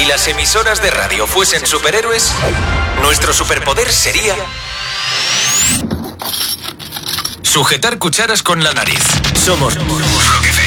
las emisoras de radio fuesen superhéroes, nuestro superpoder sería sujetar cucharas con la nariz. Somos Rock FM.